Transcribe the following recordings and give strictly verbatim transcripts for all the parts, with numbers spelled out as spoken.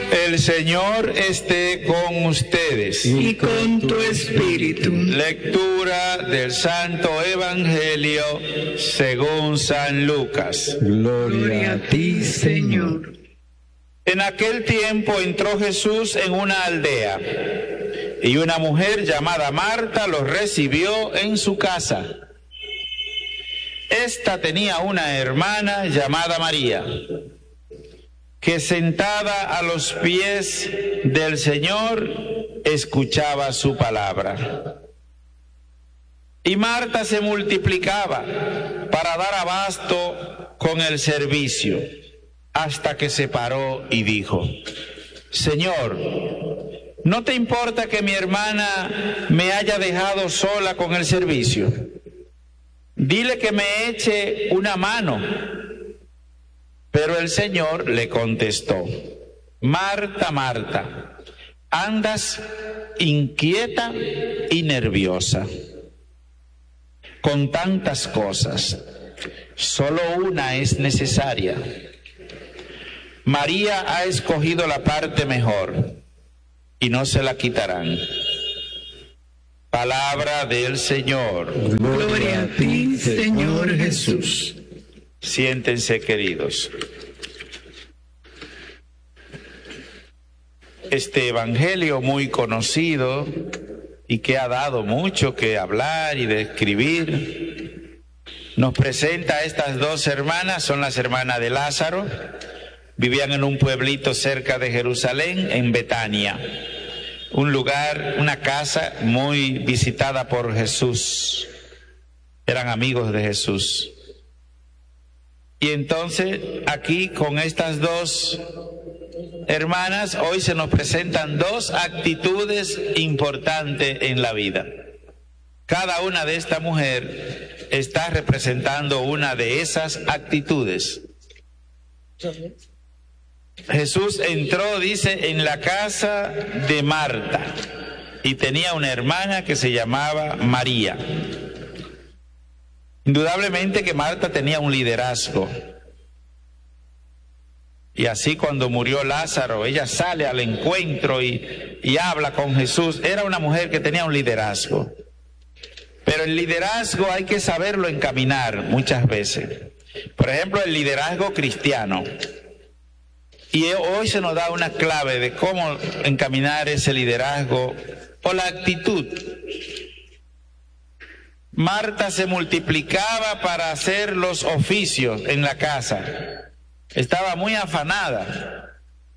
El Señor esté con ustedes. Y con tu espíritu. Lectura del Santo Evangelio según San Lucas. Gloria a ti, Señor. En aquel tiempo entró Jesús en una aldea, y una mujer llamada Marta los recibió en su casa. Esta tenía una hermana llamada María, que sentada a los pies del Señor escuchaba su palabra. Y Marta se multiplicaba para dar abasto con el servicio, hasta que se paró y dijo: Señor, ¿no te importa que mi hermana me haya dejado sola con el servicio? Dile que me eche una mano. Pero el Señor le contestó: Marta, Marta, andas inquieta y nerviosa con tantas cosas. Solo una es necesaria. María ha escogido la parte mejor, y no se la quitarán. Palabra del Señor. Gloria a ti, Señor Jesús. Siéntense, queridos. Este evangelio muy conocido y que ha dado mucho que hablar y describir, nos presenta a estas dos hermanas. Son las hermanas de Lázaro. Vivían en un pueblito cerca de Jerusalén, en Betania, un lugar, una casa muy visitada por Jesús. Eran amigos de Jesús. Y entonces aquí con estas dos hermanas hoy se nos presentan dos actitudes importantes en la vida. Cada una de esta mujer está representando una de esas actitudes. Jesús entró, dice, en la casa de Marta, y tenía una hermana que se llamaba María. Indudablemente que Marta tenía un liderazgo. Y así cuando murió Lázaro, ella sale al encuentro y, y habla con Jesús. Era una mujer que tenía un liderazgo. Pero el liderazgo hay que saberlo encaminar muchas veces. Por ejemplo, el liderazgo cristiano. Y hoy se nos da una clave de cómo encaminar ese liderazgo o la actitud. Marta se multiplicaba para hacer los oficios en la casa. Estaba muy afanada.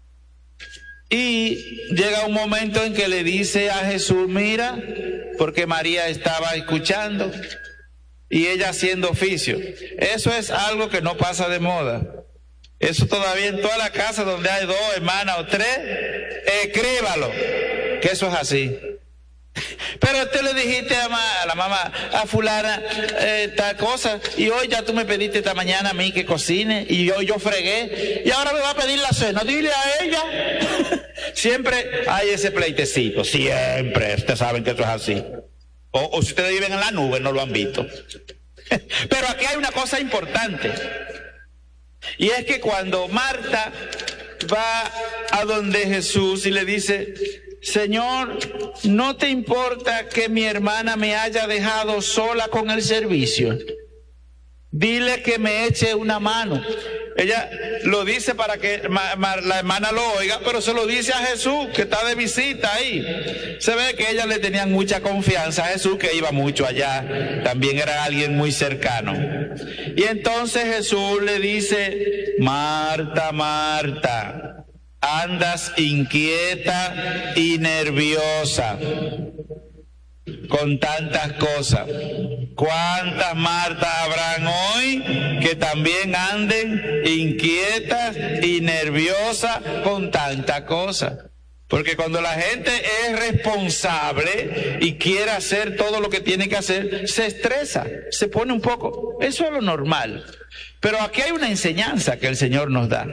Y llega un momento en que le dice a Jesús: mira, porque María estaba escuchando y ella haciendo oficio. Eso es algo que no pasa de moda. Eso todavía en toda la casa donde hay dos hermanas o tres, escríbalo, que eso es así. Pero tú le dijiste a, ma, a la mamá, a fulana, eh, tal cosa, y hoy ya tú me pediste esta mañana a mí que cocine, y hoy yo fregué, y ahora me va a pedir la cena, dile a ella. Siempre hay ese pleitecito, siempre, ustedes saben que eso es así. O, o si ustedes viven en la nube, no lo han visto. Pero aquí hay una cosa importante. Y es que cuando Marta va a donde Jesús y le dice: Señor, ¿no te importa que mi hermana me haya dejado sola con el servicio? Dile que me eche una mano. Ella lo dice para que ma, ma, la hermana lo oiga, pero se lo dice a Jesús, que está de visita ahí. Se ve que ella le tenían mucha confianza a Jesús, que iba mucho allá. También era alguien muy cercano. Y entonces Jesús le dice: Marta, Marta, andas inquieta y nerviosa con tantas cosas. ¿Cuántas Martas habrán hoy que también anden inquietas y nerviosas con tantas cosas? Porque cuando la gente es responsable y quiere hacer todo lo que tiene que hacer, se estresa, se pone un poco. Eso es lo normal. Pero aquí hay una enseñanza que el Señor nos da.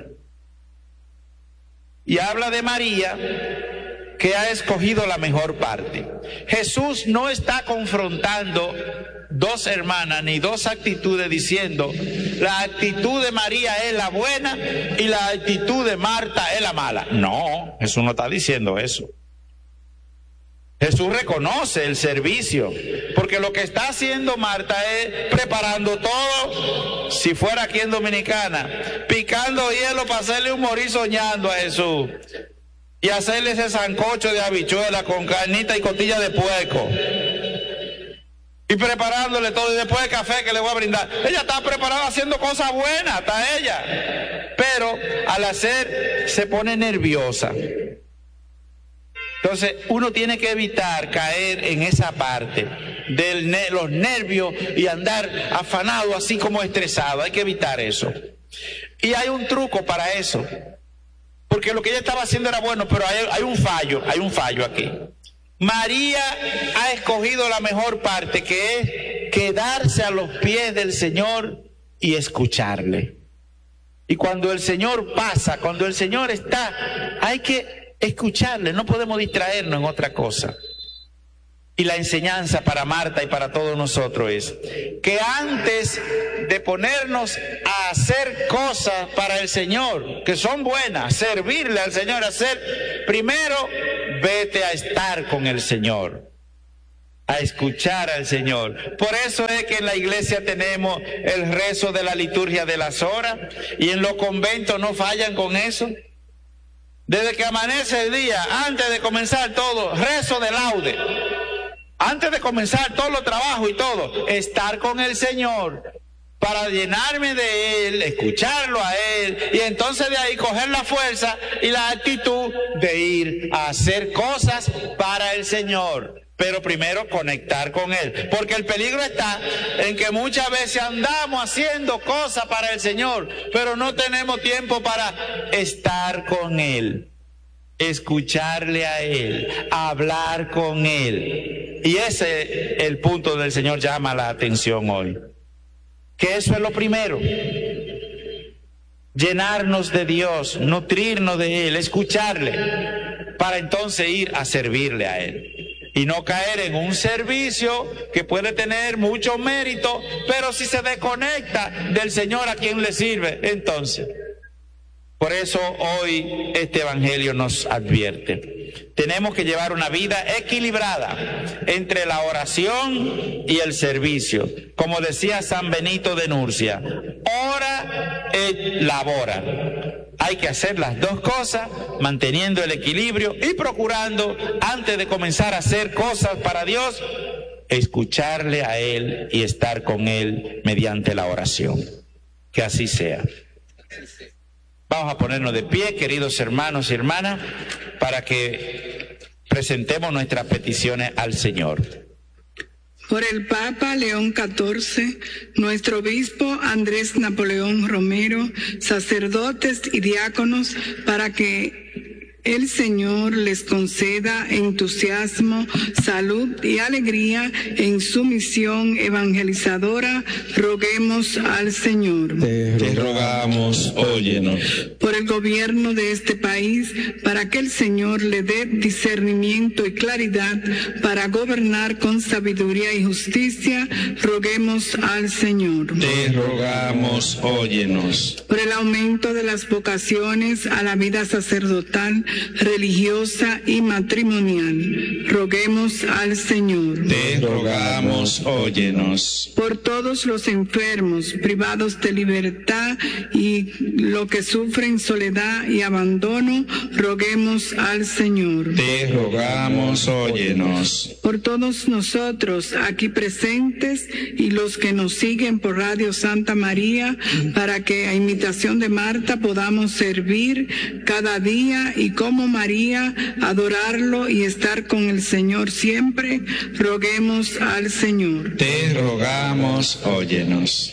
Y habla de María, que ha escogido la mejor parte. Jesús no está confrontando dos hermanas ni dos actitudes diciendo: la actitud de María es la buena y la actitud de Marta es la la mala. No, Jesús no está diciendo eso. Jesús reconoce el servicio, porque lo que está haciendo Marta es preparando todo, si fuera aquí en Dominicana, picando hielo para hacerle un morir soñando a Jesús y hacerle ese sancocho de habichuela con carnita y costilla de puerco y preparándole todo, y después el café que le voy a brindar. Ella está preparada haciendo cosas buenas, está ella, pero al hacer se pone nerviosa. Entonces uno tiene que evitar caer en esa parte de ne- los nervios y andar afanado así como estresado. Hay que evitar eso. Y hay un truco para eso, porque lo que ella estaba haciendo era bueno, pero hay, hay un fallo, hay un fallo aquí. María ha escogido la mejor parte, que es quedarse a los pies del Señor y escucharle. Y cuando el Señor pasa, cuando el Señor está, hay que escucharle, no podemos distraernos en otra cosa. Y la enseñanza para Marta y para todos nosotros es que antes de ponernos a hacer cosas para el Señor, que son buenas, servirle al Señor, hacer, primero vete a estar con el Señor, a escuchar al Señor. Por eso es que en la iglesia tenemos el rezo de la liturgia de las horas, y en los conventos no fallan con eso. Desde que amanece el día, antes de comenzar todo, rezo de laude. Antes de comenzar todo los trabajos y todo, estar con el Señor para llenarme de Él, escucharlo a Él, y entonces de ahí coger la fuerza y la actitud de ir a hacer cosas para el Señor. Pero primero conectar con Él, porque el peligro está en que muchas veces andamos haciendo cosas para el Señor, pero no tenemos tiempo para estar con Él, escucharle a Él, hablar con Él. Y ese es el punto donde el Señor llama la atención hoy, que eso es lo primero. Llenarnos de Dios, nutrirnos de Él, escucharle, para entonces ir a servirle a Él. Y no caer en un servicio que puede tener mucho mérito, pero si se desconecta del Señor a quien le sirve, entonces. Por eso hoy este evangelio nos advierte. Tenemos que llevar una vida equilibrada entre la oración y el servicio. Como decía San Benito de Nurcia, ora et labora. Hay que hacer las dos cosas, manteniendo el equilibrio y procurando, antes de comenzar a hacer cosas para Dios, escucharle a Él y estar con Él mediante la oración. Que así sea. Vamos a ponernos de pie, queridos hermanos y hermanas, para que presentemos nuestras peticiones al Señor. Por el Papa León catorce, nuestro obispo Andrés Napoleón Romero, sacerdotes y diáconos, para que el Señor les conceda entusiasmo, salud y alegría en su misión evangelizadora, roguemos al Señor. Te rogamos, óyenos. Por el gobierno de este país, para que el Señor le dé discernimiento y claridad para gobernar con sabiduría y justicia, roguemos al Señor. Te rogamos, óyenos. Por el aumento de las vocaciones a la vida sacerdotal, religiosa y matrimonial, roguemos al Señor. Te rogamos, óyenos. Por todos los enfermos, privados de libertad y los que sufren soledad y abandono, roguemos al Señor. Te rogamos, óyenos. Por todos nosotros aquí presentes y los que nos siguen por Radio Santa María, para que a imitación de Marta podamos servir cada día y como María, adorarlo y estar con el Señor siempre, roguemos al Señor. Te rogamos, óyenos.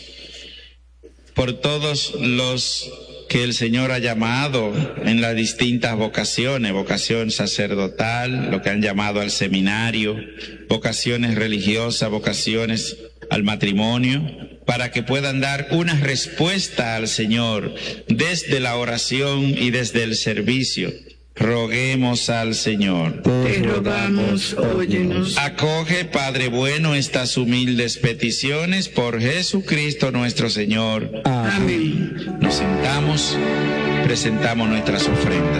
Por todos los que el Señor ha llamado en las distintas vocaciones, vocación sacerdotal, lo que han llamado al seminario, vocaciones religiosas, vocaciones al matrimonio, para que puedan dar una respuesta al Señor desde la oración y desde el servicio. Roguemos al Señor. Te rogamos, óyenos. Acoge, Padre bueno, estas humildes peticiones por Jesucristo nuestro Señor. Amén. Nos sentamos, presentamos nuestras ofrendas.